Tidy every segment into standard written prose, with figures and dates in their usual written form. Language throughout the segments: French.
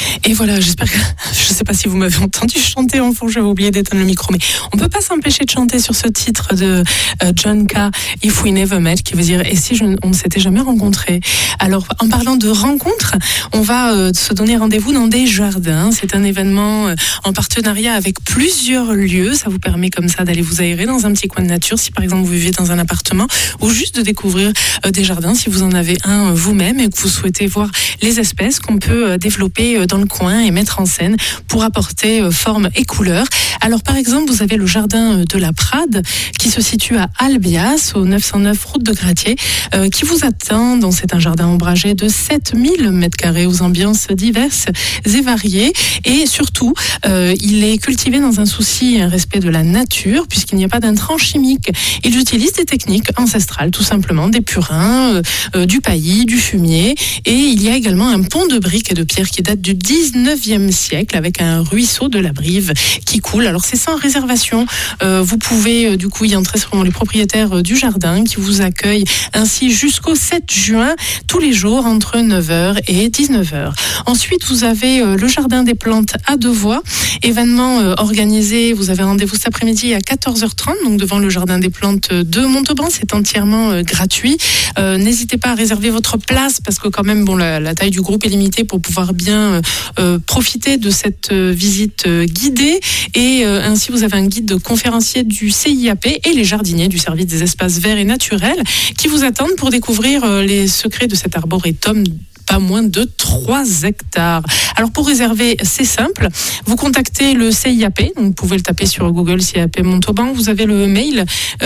Et voilà, j'espère que, je ne sais pas si vous m'avez entendu chanter en fond, j'avais oublié d'éteindre le micro, mais on ne peut pas s'empêcher de chanter sur ce titre de John K, If We Never Met, qui veut dire et si on ne s'était jamais rencontrés. Alors, en parlant de rencontres, on va se donner rendez-vous dans des jardins. C'est un événement en partenariat avec plusieurs lieux. Ça vous permet comme ça d'aller vous aérer dans un petit coin de nature, si par exemple vous vivez dans un appartement, ou juste de découvrir des jardins si vous en avez un vous-même et que vous souhaitez voir les espèces qu'on peut développer dans le coin et mettre en scène pour apporter forme et couleur. Alors par exemple, vous avez le jardin de la Prade qui se situe à Albias, au 909 route de Gratier, qui vous attend. Donc c'est un jardin ombragé de 7000 m² aux ambiances diverses et variées. Et surtout, il est cultivé dans un souci et un respect de la nature, puisqu'il n'y a pas d'intrants chimiques. Ils utilisent des techniques ancestrales, tout simplement, des purins, du paillis, du fumier. Et il y a également un pont de briques et de pierres qui date du 19e siècle, avec un ruisseau de la Brive qui coule. Alors c'est sans réservation. Vous pouvez du coup y entrer selon les propriétaires du jardin qui vous accueillent ainsi jusqu'au 7 juin, tous les jours entre 9h et 19h. Ensuite, vous avez le jardin des plantes à deux voies, événement organisé. Vous avez rendez-vous cet après-midi à 14h30, donc devant le jardin des plantes de Montauban. C'est entièrement gratuit. N'hésitez pas à réserver votre place parce que quand même, bon, la taille du groupe est limitée pour pouvoir bien profiter de cette visite guidée. Et ainsi, vous avez un guide de conférencier du CIAP et les jardiniers du service des espaces verts et naturels qui vous attendent pour découvrir les secrets de cet arboretum pas moins de 3 hectares. Alors pour réserver, c'est simple. Vous contactez le CIAP, donc vous pouvez le taper sur Google CIAP Montauban. Vous avez le mail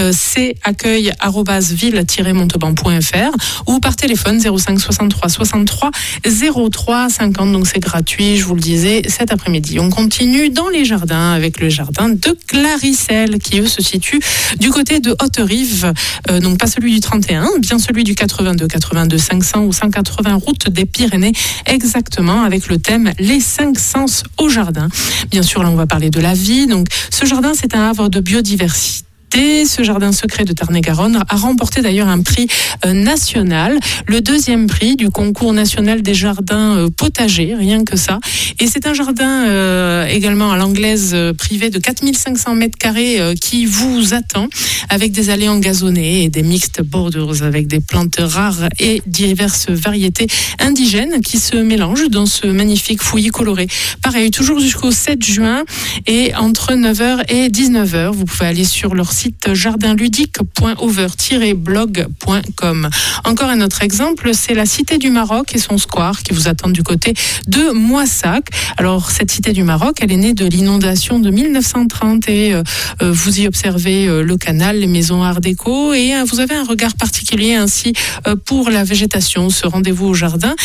caccueil@ville-montauban.fr ou par téléphone 05 63 63 03 50. Donc c'est gratuit, je vous le disais, cet après-midi. On continue dans les jardins avec le jardin de Claricelle qui eux se situe du côté de Haute-Rive, donc pas celui du 31, bien celui du 82 500 ou 180 route des Pyrénées, exactement, avec le thème Les 5 sens au jardin. Bien sûr, là, on va parler de la vie. Donc, ce jardin, c'est un havre de biodiversité. Ce jardin secret de Tarn-et-Garonne a remporté d'ailleurs un prix national, le 2e prix du concours national des jardins potagers, rien que ça. Et c'est un jardin également à l'anglaise privé de 4500 m² qui vous attend avec des allées engazonnées et des mixtes bordures avec des plantes rares et diverses variétés indigènes qui se mélangent dans ce magnifique fouillis coloré. Pareil, toujours jusqu'au 7 juin et entre 9h et 19h, vous pouvez aller sur leur site jardinludique.over-blog.com. Encore un autre exemple, c'est la Cité du Maroc et son square qui vous attendent du côté de Moissac. Alors, cette Cité du Maroc, elle est née de l'inondation de 1930 et vous y observez le canal, les maisons art déco et vous avez un regard particulier ainsi pour la végétation. Ce rendez-vous au jardin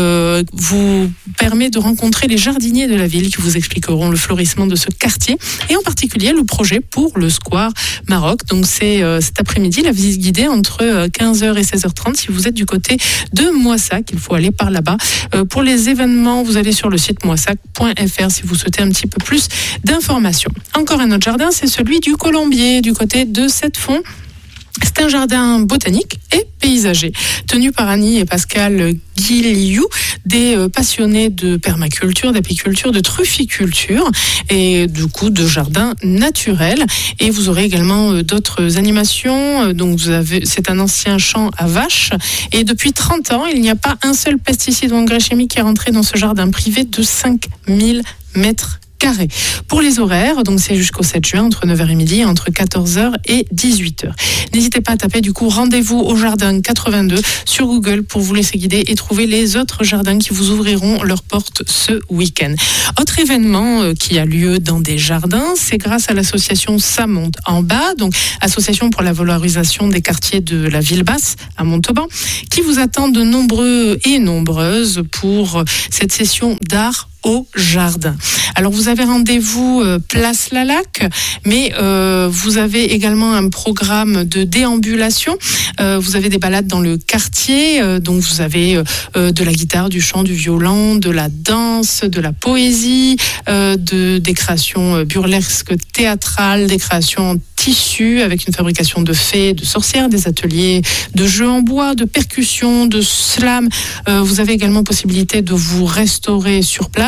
vous permet de rencontrer les jardiniers de la ville qui vous expliqueront le fleurissement de ce quartier et en particulier le projet pour le square Maroc. Donc c'est cet après-midi la visite guidée entre 15h et 16h30 si vous êtes du côté de Moissac. Il faut aller par là-bas. Pour les événements, vous allez sur le site moissac.fr si vous souhaitez un petit peu plus d'informations. Encore un autre jardin, c'est celui du Colombier du côté de Sept-Fonds. C'est un jardin botanique et paysager, tenu par Annie et Pascal Guilliou, des passionnés de permaculture, d'apiculture, de trufficulture et du coup de jardin naturel. Et vous aurez également d'autres animations. Donc c'est un ancien champ à vaches et depuis 30 ans, il n'y a pas un seul pesticide ou engrais chimique qui est rentré dans ce jardin privé de 5000 m². Pour les horaires, donc c'est jusqu'au 7 juin, entre 9h et midi, entre 14h et 18h. N'hésitez pas à taper du coup rendez-vous au jardin 82 sur Google pour vous laisser guider et trouver les autres jardins qui vous ouvriront leurs portes ce week-end. Autre événement qui a lieu dans des jardins, c'est grâce à l'association Ça monte en bas, donc association pour la valorisation des quartiers de la ville basse à Montauban, qui vous attend de nombreux et nombreuses pour cette session d'art au jardin. Alors vous avez rendez-vous place Lalac, mais vous avez également un programme de déambulation. Vous avez des balades dans le quartier, donc vous avez de la guitare, du chant, du violon, de la danse, de la poésie, des créations burlesques théâtrales, des créations en tissu avec une fabrication de fées, de sorcières, des ateliers de jeux en bois, de percussion, de slam. Vous avez également possibilité de vous restaurer sur place.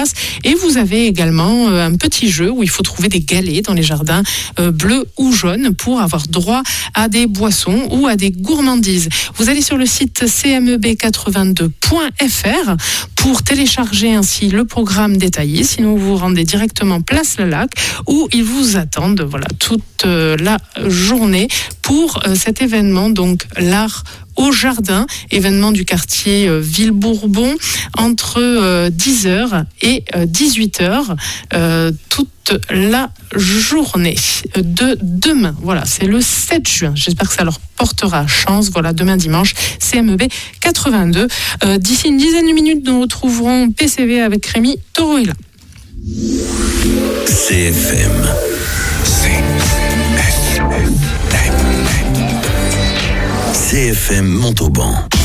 place. Et vous avez également un petit jeu où il faut trouver des galets dans les jardins bleus ou jaunes pour avoir droit à des boissons ou à des gourmandises. Vous allez sur le site cmeb82.fr pour télécharger ainsi le programme détaillé. Sinon, vous vous rendez directement place Lalac où ils vous attendent toute la journée pour cet événement, donc l'art au jardin, événement du quartier Ville-Bourbon entre 10h et 18h toute la journée de demain. Voilà, c'est le 7 juin. J'espère que ça leur portera chance. Voilà, demain dimanche, CMEB 82. D'ici une dizaine de minutes, nous retrouverons PCV avec Rémi Toroïla. CFM. CFM Montauban.